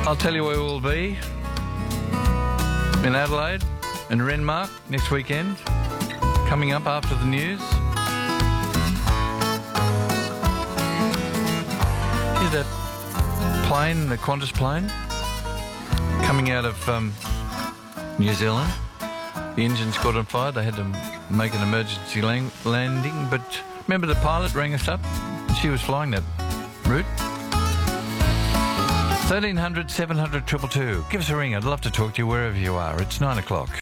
I'll tell you where we'll be. In Adelaide and Renmark next weekend. Coming up after the news. Hear that plane, the Qantas plane, coming out of New Zealand. The engine's caught on fire. They had to make an emergency landing. But remember, the pilot rang us up. She was flying that route. 1300 700 222. Give us a ring. I'd love to talk to you wherever you are. It's 9 o'clock.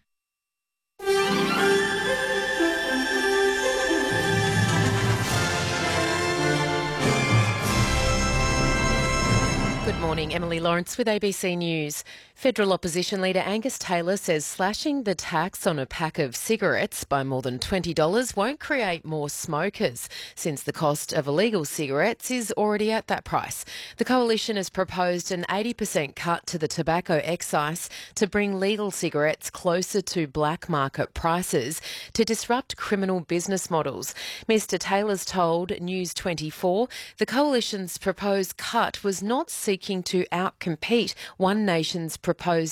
Good morning, Emily Lawrence with ABC News. Federal opposition leader Angus Taylor says slashing the tax on a pack of cigarettes by more than $20 won't create more smokers, since the cost of illegal cigarettes is already at that price. The coalition has proposed an 80% cut to the tobacco excise to bring legal cigarettes closer to black market prices to disrupt criminal business models. Mr Taylor's told News 24 the coalition's proposed cut was not seeking to outcompete One Nation's proposed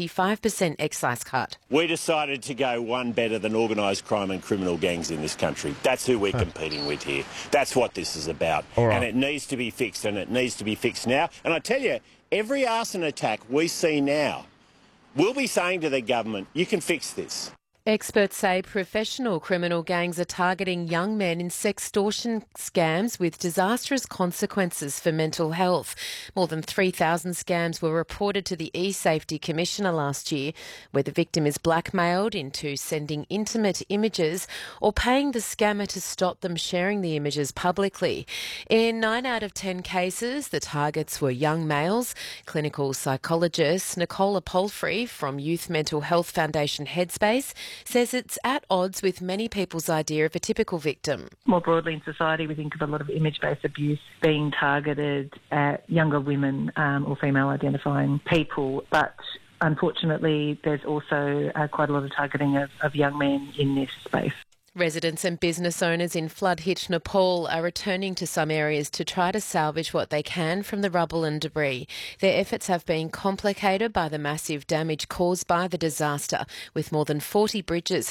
75% excise cut. We decided to go one better than organised crime and criminal gangs in this country. That's who we're competing with here. That's what this is about. Right. And it needs to be fixed, and it needs to be fixed now. And I tell you, every arson attack we see now, we'll be saying to the government, you can fix this. Experts say professional criminal gangs are targeting young men in sextortion scams with disastrous consequences for mental health. More than 3,000 scams were reported to the E-Safety Commissioner last year, where the victim is blackmailed into sending intimate images or paying the scammer to stop them sharing the images publicly. In 9 out of 10 cases, the targets were young males. Clinical psychologist Nicola Palfrey from Youth Mental Health Foundation Headspace says it's at odds with many people's idea of a typical victim. More broadly in society, we think of a lot of image-based abuse being targeted at younger women or female-identifying people, but unfortunately there's also quite a lot of targeting of young men in this space. Residents and business owners in flood-hit Nepal are returning to some areas to try to salvage what they can from the rubble and debris. Their efforts have been complicated by the massive damage caused by the disaster, with more than 40 bridges